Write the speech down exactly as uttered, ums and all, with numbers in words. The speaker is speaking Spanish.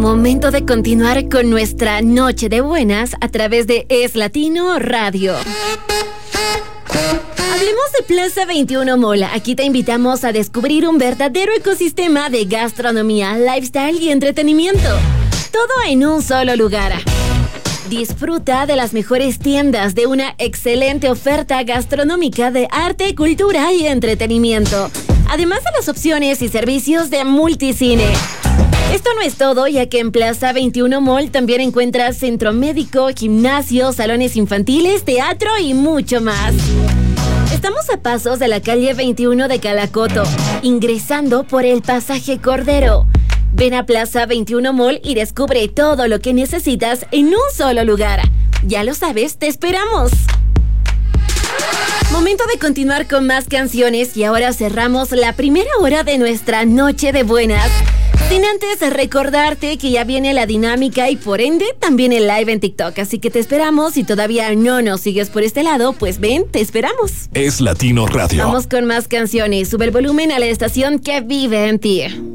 Momento de continuar con nuestra noche de buenas a través de Es Latino Radio. Hablemos de Plaza veintiuno Mall. Aquí te invitamos a descubrir un verdadero ecosistema de gastronomía, lifestyle y entretenimiento. Todo en un solo lugar. Disfruta de las mejores tiendas, de una excelente oferta gastronómica de arte, cultura y entretenimiento. Además de las opciones y servicios de multicine. Esto no es todo, ya que en Plaza veintiuno Mall también encuentras centro médico, gimnasio, salones infantiles, teatro y mucho más. Estamos a pasos de la calle veintiuno de Calacoto, ingresando por el pasaje Cordero. Ven a Plaza veintiuno Mall y descubre todo lo que necesitas en un solo lugar. Ya lo sabes, te esperamos. Momento de continuar con más canciones y ahora cerramos la primera hora de nuestra noche de buenas. Sin antes recordarte que ya viene la dinámica y por ende también el live en TikTok. Así que te esperamos. Si todavía no nos sigues por este lado, pues ven, te esperamos. Es Latino Radio. Vamos con más canciones. Sube el volumen a la estación que vive en ti.